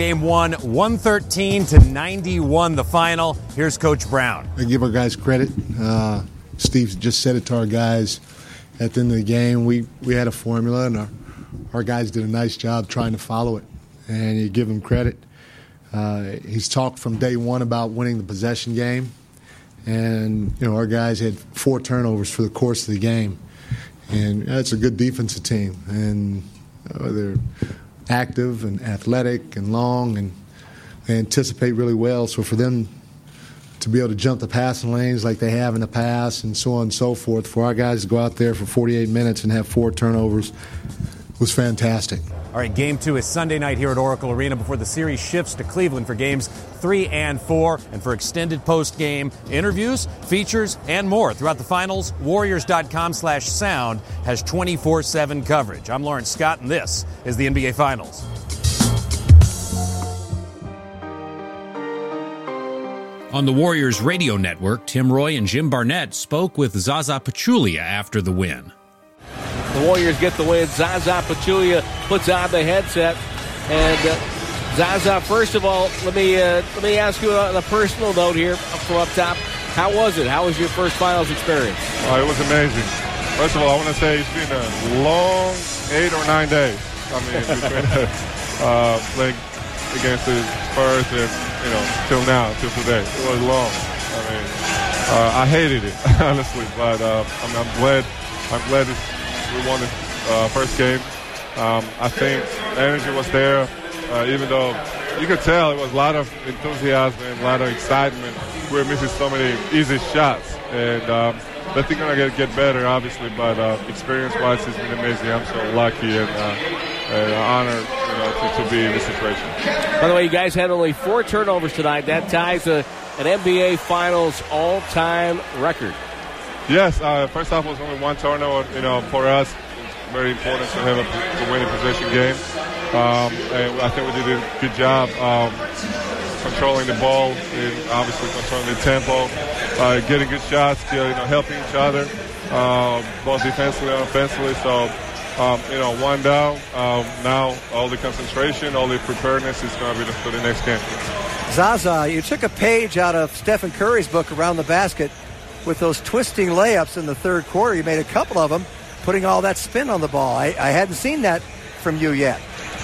Game 1, 113-91 the final. Here's Coach Brown. I give our guys credit. Steve just said it to our guys at the end of the game. We had a formula, and our guys did a nice job trying to follow it, and you give him credit. He's talked from day one about winning the possession game, and our guys had 4 turnovers for the course of the game, and that's a good defensive team, and they're active and athletic and long, and they anticipate really well. So for them to be able to jump the passing lanes like they have in the past and so on and so forth, for our guys to go out there for 48 minutes and have 4 turnovers was fantastic. All right, Game 2 is Sunday night here at Oracle Arena before the series shifts to Cleveland for Games 3 and 4 and for extended post-game interviews, features, and more throughout the finals. Warriors.com/sound has 24/7 coverage. I'm Lawrence Scott, and this is the NBA Finals. On the Warriors radio network, Tim Roy and Jim Barnett spoke with Zaza Pachulia after the win. The Warriors get the win. Zaza Pachulia puts on the headset. And Zaza, first of all, let me ask you on a personal note here from up top. How was it? How was your first finals experience? It was amazing. First of all, I want to say it's been a long 8 or 9 days. I mean, between playing against the Spurs and, till now, till today. It was long. I mean, I hated it, honestly, but I'm glad we won the first game. I think the energy was there, even though you could tell it was a lot of enthusiasm and a lot of excitement. We were missing so many easy shots, and I think we're going to get better, obviously, but experience-wise, it's been amazing. I'm so lucky and honored to be in this situation. By the way, you guys had only 4 turnovers tonight. That ties an NBA Finals all-time record. Yes, first half was only 1 turnover. For us, it's very important to have to win a possession game. And I think we did a good job controlling the ball and obviously controlling the tempo, getting good shots, helping each other, both defensively and offensively. So, 1 down. Now all the concentration, all the preparedness is going to be for the next game. Zaza, you took a page out of Stephen Curry's book, Around the Basket, with those twisting layups in the third quarter. You made a couple of them, putting all that spin on the ball. I hadn't seen that from you yet.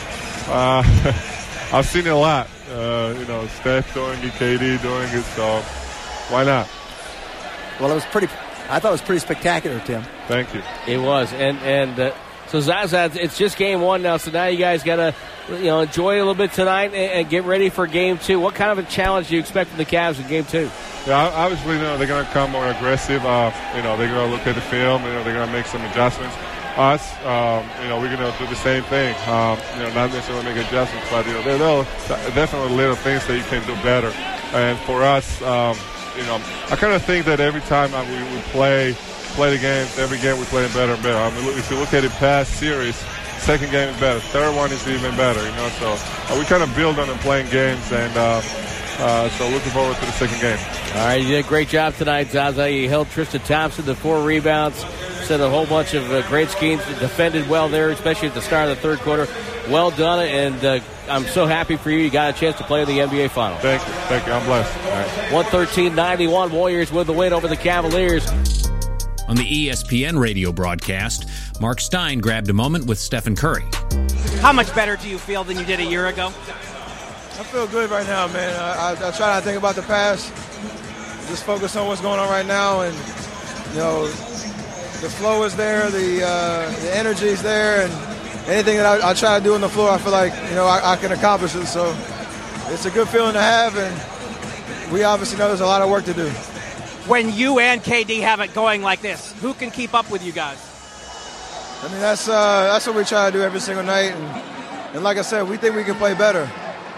I've seen it a lot. Steph doing it, KD doing it, so why not? Well, I thought it was pretty spectacular, Tim. Thank you. It was, and so Zaza, it's just Game 1 now, so now you guys got to enjoy it a little bit tonight and get ready for Game 2. What kind of a challenge do you expect from the Cavs in Game 2? Yeah, obviously, they're going to come more aggressive. They're going to look at the film. They're going to make some adjustments. Us, we're going to do the same thing. Not necessarily make adjustments, but there are definitely little things that you can do better. And for us, I kind of think that every time we play the games, every game we're playing better and better. I mean, if you look at the past series, second game is better, third one is even better. So we kind of build on and playing games, and so looking forward to the second game. All right, you did a great job tonight, Zaza. You held Tristan Thompson to 4 rebounds, set a whole bunch of great schemes, defended well there, especially at the start of the third quarter. Well done, and I'm so happy for you. You got a chance to play in the NBA Finals. Thank you. I'm blessed. All right. 113-91, Warriors with the win over the Cavaliers. On the ESPN radio broadcast, Mark Stein grabbed a moment with Stephen Curry. How much better do you feel than you did a year ago? I feel good right now, man. I try not to think about the past. Just focus on what's going on right now, and the flow is there, the energy is there, and anything that I try to do on the floor, I feel like I can accomplish it. So it's a good feeling to have, and we obviously know there's a lot of work to do. When you and KD have it going like this, who can keep up with you guys? I mean, that's what we try to do every single night, and like I said, we think we can play better,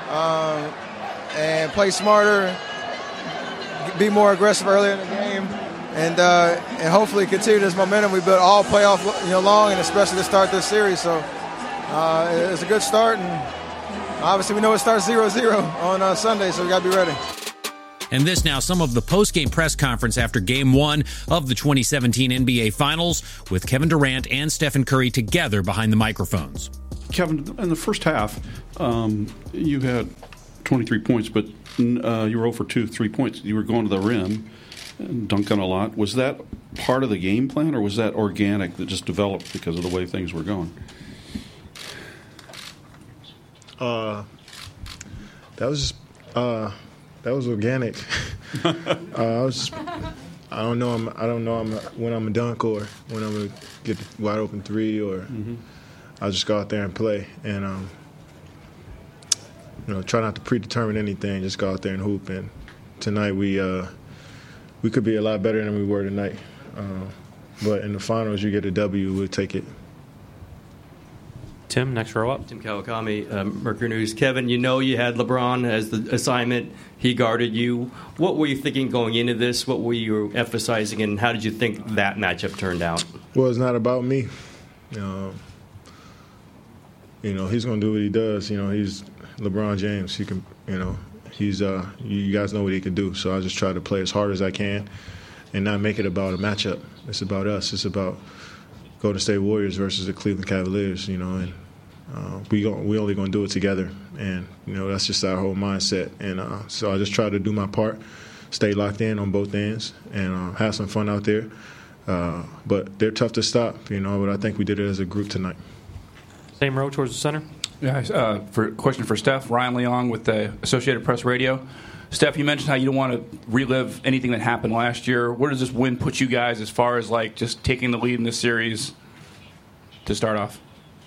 and play smarter, be more aggressive earlier in the game, and hopefully continue this momentum we built all playoff long, and especially to start this series. So it's a good start, and obviously we know it starts 0-0 on Sunday, so we got to be ready. And this now, some of the post-game press conference after Game 1 of the 2017 NBA Finals with Kevin Durant and Stephen Curry together behind the microphones. Kevin, in the first half, you had 23 points, but you were 0 for 2, 3 points. You were going to the rim and dunking a lot. Was that part of the game plan, or was that organic that just developed because of the way things were going? That was organic. I don't know when I'm a dunk or when I'm gonna get the wide open three, or I'll just go out there and play and try not to predetermine anything. Just go out there and hoop. And tonight we could be a lot better than we were tonight. But in the finals, you get a W, we'll take it. Tim, next row up. Tim Kawakami, Mercury News. Kevin, you had LeBron as the assignment. He guarded you. What were you thinking going into this? What were you emphasizing, and how did you think that matchup turned out? Well, it's not about me. He's going to do what he does. He's LeBron James. He can, he's you guys know what he can do. So I just try to play as hard as I can and not make it about a matchup. It's about us. It's about Golden State Warriors versus the Cleveland Cavaliers, and we only going to do it together, and that's just our whole mindset. And so I just try to do my part, stay locked in on both ends, and have some fun out there. But they're tough to stop, but I think we did it as a group tonight. Same row towards the center. Yeah, question for Steph. Ryan Leong with the Associated Press Radio. Steph, you mentioned how you don't want to relive anything that happened last year. Where does this win put you guys as far as just taking the lead in this series to start off?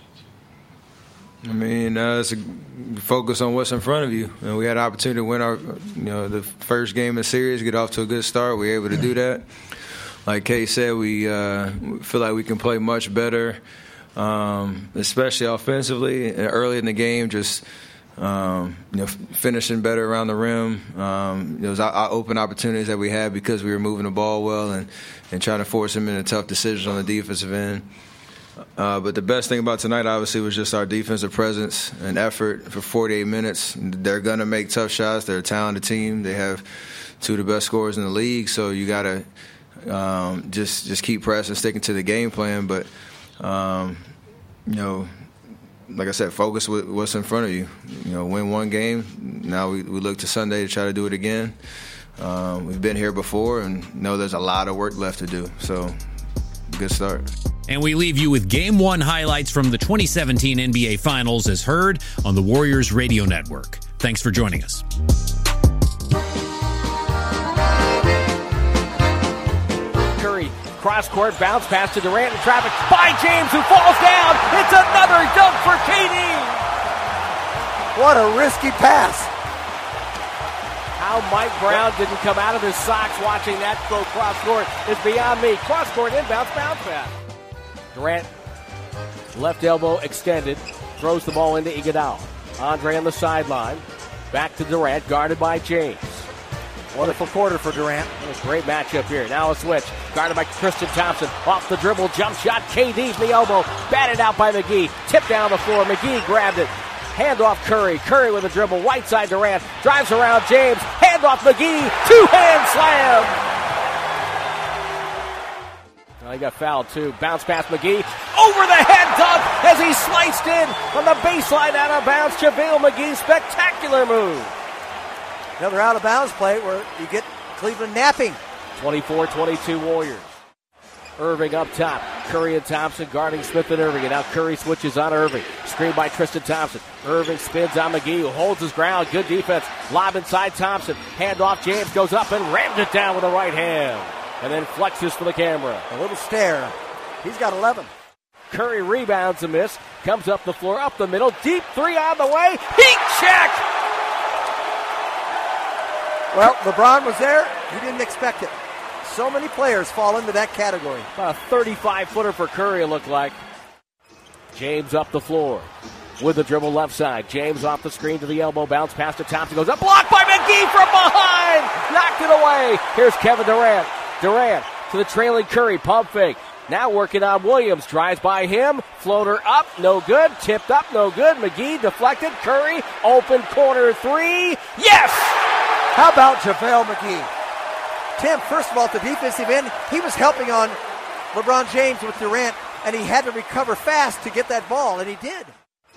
I mean, it's a focus on what's in front of you. And we had an opportunity to win our, the first game of the series, get off to a good start. We were able to do that. Like Kay said, we feel like we can play much better, especially offensively. Early in the game, just finishing better around the rim. Those open opportunities that we had because we were moving the ball well and trying to force them into tough decisions on the defensive end. But the best thing about tonight, obviously, was just our defensive presence and effort for 48 minutes. They're going to make tough shots. They're a talented team. They have two of the best scorers in the league, so you got to just keep pressing, sticking to the game plan. But, like I said, focus with what's in front of you. Win one game. Now we look to Sunday to try to do it again. We've been here before and know there's a lot of work left to do. So, good start. And we leave you with Game 1 highlights from the 2017 NBA Finals as heard on the Warriors Radio Network. Thanks for joining us. Curry, cross-court, bounce pass to Durant in traffic by James, who falls down. It's another dunk for KD. What a risky pass. How Mike Brown didn't come out of his socks watching that go cross-court is beyond me. Cross-court inbounds, bounce pass. Durant, left elbow extended, throws the ball into Iguodala. Andre on the sideline. Back to Durant, guarded by James. Wonderful quarter for Durant. What a great matchup here. Now a switch. Guarded by Tristan Thompson. Off the dribble, jump shot. KD's the elbow. Batted out by McGee. Tipped down the floor. McGee grabbed it. Hand off Curry. Curry with a dribble. White side Durant. Drives around James. Hand off McGee. Two-hand slam. He got fouled too. Bounce pass McGee. Over the head dunk as he sliced in from the baseline out of bounds. JaVale McGee. Spectacular move. Another out of bounds play where you get Cleveland napping. 24-22 Warriors. Irving up top. Curry and Thompson guarding Smith and Irving. And now Curry switches on Irving. Screen by Tristan Thompson. Irving spins on McGee, who holds his ground. Good defense. Lob inside Thompson. Hand off James. Goes up and rams it down with the right hand. And then flexes for the camera. A little stare. He's got 11. Curry rebounds a miss. Comes up the floor, up the middle. Deep three on the way. Heat check! Well, LeBron was there. He didn't expect it. So many players fall into that category. About a 35-footer for Curry, it looked like. James up the floor with the dribble left side. James off the screen to the elbow. Bounce pass to Thompson. Goes up. Blocked by McGee from behind. Knocked it away. Here's Kevin Durant. Durant to the trailing Curry. Pump fake. Now working on Williams. Drives by him. Floater up. No good. Tipped up. No good. McGee deflected. Curry. Open corner three. Yes! How about JaVale McGee? Tim, first of all, at the defensive end, he was helping on LeBron James with Durant, and he had to recover fast to get that ball, and he did.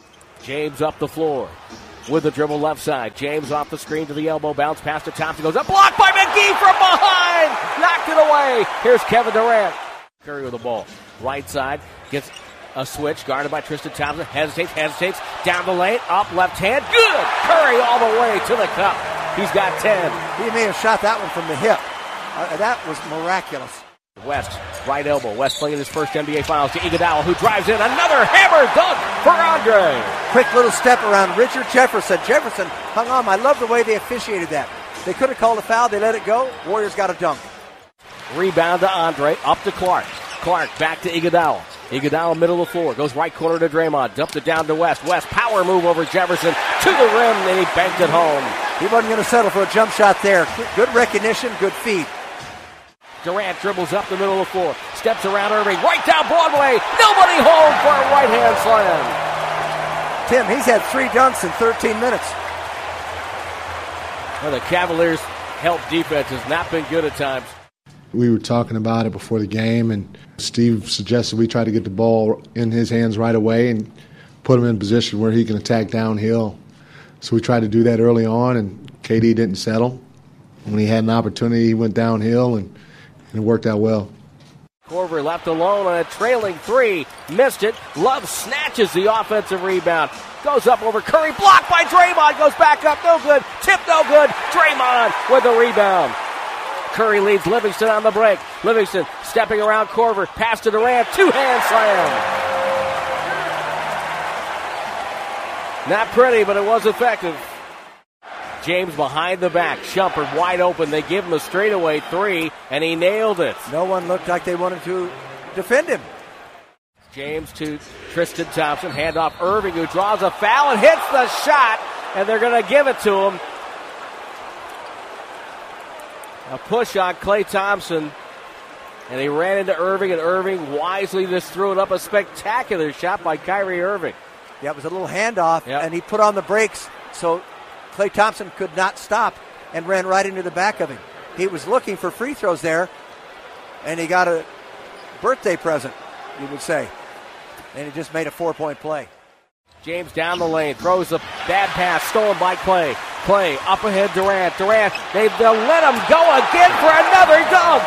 James up the floor with the dribble left side. James off the screen to the elbow, bounce pass to Thompson, goes up, blocked by McGee from behind, knocked it away. Here's Kevin Durant. Curry with the ball, right side, gets a switch, guarded by Tristan Thompson, hesitates, down the lane, up, left hand, good! Curry all the way to the cup. He's got 10. He may have shot that one from the hip. That was miraculous. West, right elbow. West playing his first NBA Finals to Iguodala, who drives in. Another hammer dunk for Andre. Quick little step around Richard Jefferson. Jefferson hung on. I love the way they officiated that. They could have called a foul. They let it go. Warriors got a dunk. Rebound to Andre. Up to Clark. Clark back to Iguodala. Iguodala middle of the floor. Goes right corner to Draymond. Dumped it down to West. West power move over Jefferson to the rim, and he banked it home. He wasn't going to settle for a jump shot there. Good recognition, good feed. Durant dribbles up the middle of the floor. Steps around Irving. Right down Broadway. Nobody home for a right-hand slam. Tim, he's had 3 dunks in 13 minutes. Well, the Cavaliers' help defense has not been good at times. We were talking about it before the game, and Steve suggested we try to get the ball in his hands right away and put him in a position where he can attack downhill. So we tried to do that early on, and KD didn't settle. When he had an opportunity, he went downhill, and it worked out well. Korver left alone on a trailing 3. Missed it. Love snatches the offensive rebound. Goes up over Curry. Blocked by Draymond. Goes back up. No good. Tip no good. Draymond with the rebound. Curry leads Livingston on the break. Livingston stepping around Korver. Pass to Durant. 2-hand slam. Not pretty, but it was effective. James behind the back. Shumpert wide open. They give him a straightaway 3, and he nailed it. No one looked like they wanted to defend him. James to Tristan Thompson. Handoff Irving, who draws a foul and hits the shot, and they're going to give it to him. A push on Klay Thompson, and he ran into Irving, and Irving wisely just threw it up. A spectacular shot by Kyrie Irving. Yeah, it was a little handoff, and he put on the brakes so Klay Thompson could not stop and ran right into the back of him. He was looking for free throws there, and he got a birthday present, you would say. And he just made a 4-point play. James down the lane, throws a bad pass, stolen by Klay. Klay up ahead, Durant. Durant, they'll let him go again for another dunk.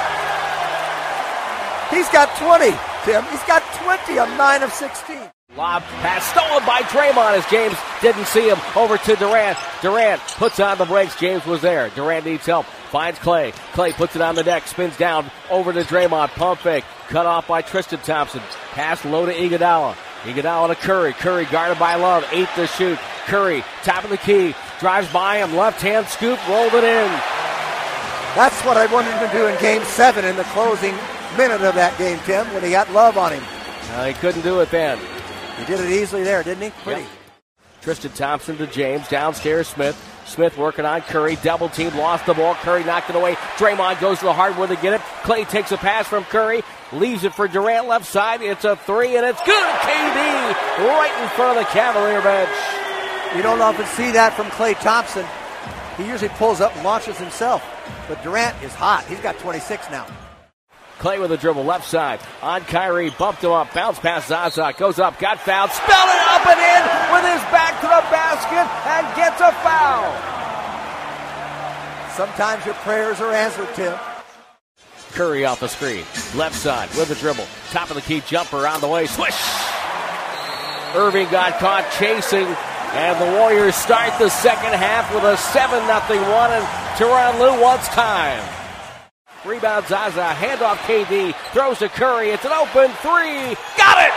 He's got 20, Tim. He's got 20 of 9 of 16. Lob pass stolen by Draymond as James didn't see him. Over to Durant. Durant puts on the brakes. James was there. Durant needs help. Finds Klay. Klay puts it on the deck. Spins down over to Draymond. Pump fake. Cut off by Tristan Thompson. Pass low to Iguodala. Iguodala to Curry. Curry guarded by Love. 8 to shoot. Curry, top of the key. Drives by him. Left hand scoop. Rolled it in. That's what I wanted him to do in Game 7 in the closing minute of that game, Tim, when he got Love on him. He couldn't do it then. He did it easily there, didn't he? Pretty. Yep. Tristan Thompson to James. Downstairs, Smith. Smith working on Curry. Double team. Lost the ball. Curry knocked it away. Draymond goes to the hardwood to get it. Klay takes a pass from Curry. Leaves it for Durant left side. It's a 3, and it's good. KD right in front of the Cavalier bench. You don't often see that from Klay Thompson. He usually pulls up and launches himself. But Durant is hot. He's got 26 now. Klay with a dribble, left side, on Kyrie, bumped him up, bounce past Zaza, goes up, got fouled, spelled it up and in with his back to the basket and gets a foul. Sometimes your prayers are answered, Tim. Curry off the screen, left side with the dribble, top of the key jumper on the way, swish! Irving got caught chasing, and the Warriors start the second half with a 7-0 one, and Tyronn Lue wants time. Rebound Zaza, handoff KD, throws to Curry, it's an open 3, got it!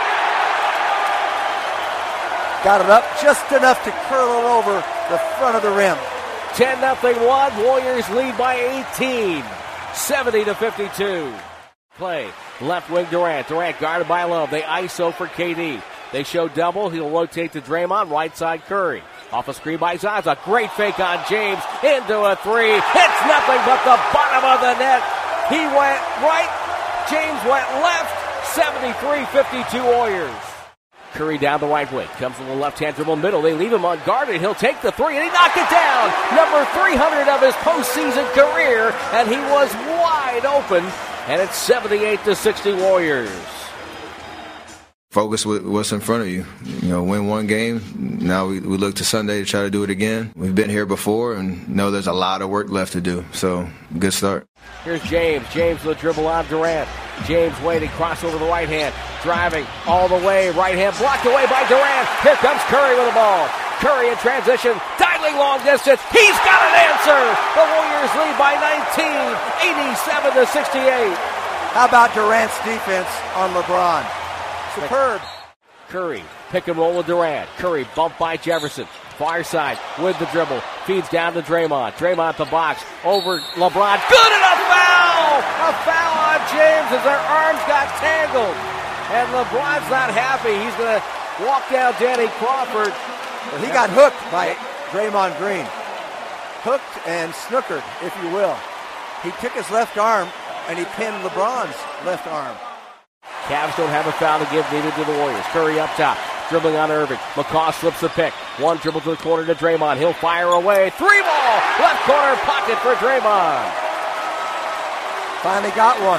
Got it up just enough to curl it over the front of the rim. 10-0 one, Warriors lead by 18, 70-52. Klay, left wing Durant, Durant guarded by Love, they ISO for KD. They show double, he'll rotate to Draymond, right side Curry. Off a screen by Zaza. Great fake on James. Into a 3. Hits nothing but the bottom of the net. He went right. James went left. 73-52 Warriors. Curry down the right wing. Comes with the left-hand dribble middle. They leave him unguarded. He'll take the 3, and he knocked it down. Number 300 of his postseason career, and he was wide open. And it's 78-60 Warriors. focus with what's in front of you. You know, win one game. Now we look to Sunday to try to do it again. We've been here before and know there's a lot of work left to do. So, good start. Here's James. James with a dribble on Durant. James waiting, cross over the right hand, driving all the way, right hand blocked away by Durant. Here comes Curry with the ball. Curry in transition, dialing long distance. He's got an answer. The Warriors lead by 19, 87-68. How about Durant's defense on LeBron? Superb. Curry, pick and roll with Durant. Curry bumped by Jefferson. Far side with the dribble. Feeds down to Draymond. Draymond at the box. Over LeBron. Good, and a foul! A foul on James as their arms got tangled. And LeBron's not happy. He's going to walk down Danny Crawford. Well, he got hooked by Draymond Green. Hooked and snookered, if you will. He took his left arm and he pinned LeBron's left arm. Cavs don't have a foul to give, neither do the Warriors. Curry up top, dribbling on Irving. McCaw slips the pick. One dribble to the corner to Draymond. He'll fire away. 3-ball! Left corner pocket for Draymond. Finally got one.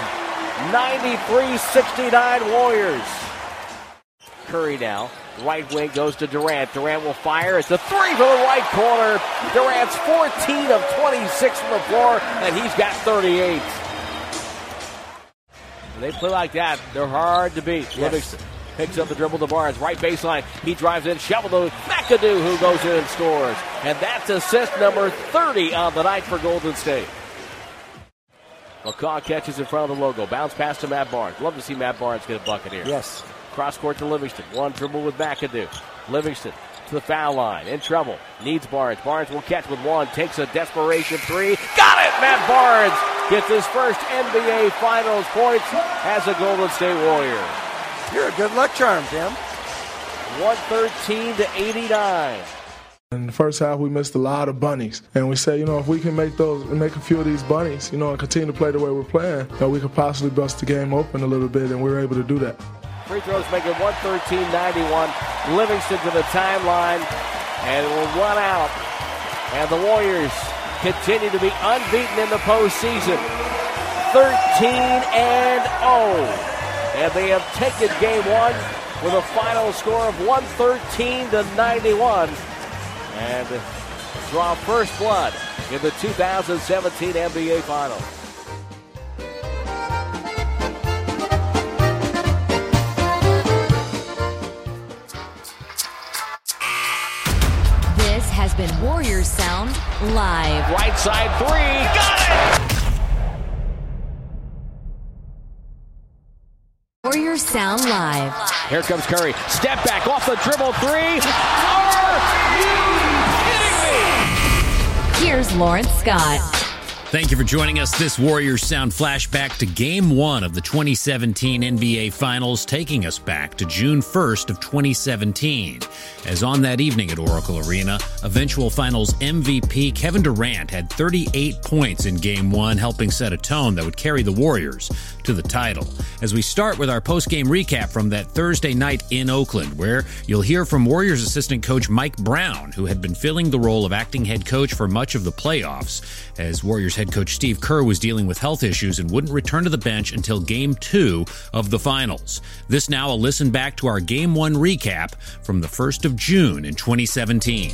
93-69 Warriors. Curry now. Right wing goes to Durant. Durant will fire. It's a three from the right corner. Durant's 14 of 26 from the floor, and he's got 38. When they play like that, they're hard to beat. Yes. Livingston picks up the dribble to Barnes. Right baseline. He drives in. Shovel to McAdoo, who goes in and scores. And that's assist number 30 on the night for Golden State. McCaw catches in front of the logo. Bounce pass to Matt Barnes. Love to see Matt Barnes get a bucket here. Yes. Cross court to Livingston. One dribble with McAdoo. Livingston to the foul line. In trouble. Needs Barnes. Barnes will catch with one. Takes a desperation three. Got it! Matt Barnes gets his first NBA Finals points as a Golden State Warrior. You're a good luck charm, Tim. 113-89. In the first half, we missed a lot of bunnies. And we said, if we can make a few of these bunnies, and continue to play the way we're playing, we could possibly bust the game open a little bit, and we were able to do that. Free throws make it 113-91. Livingston to the timeline, and it will run out. And the Warriors continue to be unbeaten in the postseason. 13-0. And they have taken game one with a final score of 113-91. And draw first blood in the 2017 NBA Finals. This has been Warriors Sound Live. Right side three. Got it! Warriors Sound Live. Here comes Curry. Step back off the dribble three. Are you kidding me? Here's Lawrence Scott. Thank you for joining us. This Warriors Sound flashback to Game 1 of the 2017 NBA Finals, taking us back to June 1st of 2017. As on that evening at Oracle Arena, eventual Finals MVP Kevin Durant had 38 points in Game 1, helping set a tone that would carry the Warriors to the title. As we start with our post-game recap from that Thursday night in Oakland, where you'll hear from Warriors assistant coach Mike Brown, who had been filling the role of acting head coach for much of the playoffs, as Warriors head coach Steve Kerr was dealing with health issues and wouldn't return to the bench until Game 2 of the Finals. This now a listen back to our Game 1 recap from the 1st of June in 2017.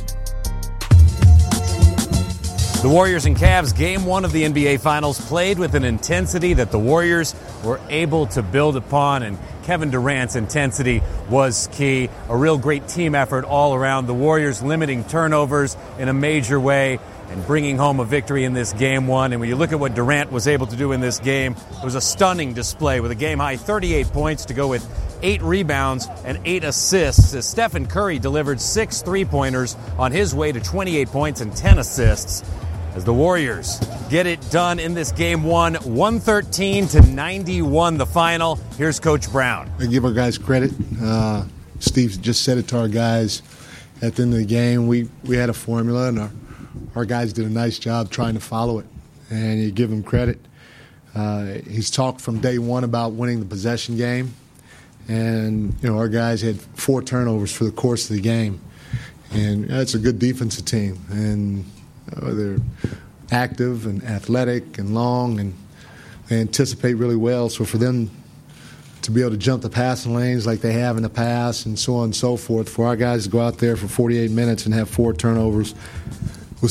The Warriors and Cavs Game 1 of the NBA Finals played with an intensity that the Warriors were able to build upon, and Kevin Durant's intensity was key. A real great team effort all around. The Warriors limiting turnovers in a major way and bringing home a victory in this Game 1. And when you look at what Durant was able to do in this game, it was a stunning display with a game-high 38 points to go with 8 rebounds and 8 assists, as Stephen Curry delivered 6 three-pointers on his way to 28 points and 10 assists. As the Warriors get it done in this Game 1, 113-91 the final. Here's Coach Brown. I give our guys credit. Steve just said it to our guys at the end of the game. We had a formula, and our guys did a nice job trying to follow it, and you give him credit. He's talked from day one about winning the possession game, and our guys had 4 turnovers for the course of the game, and that's a good defensive team, and they're active and athletic and long, and they anticipate really well. So for them to be able to jump the passing lanes like they have in the past and so on and so forth. For our guys to go out there for 48 minutes and have 4 turnovers,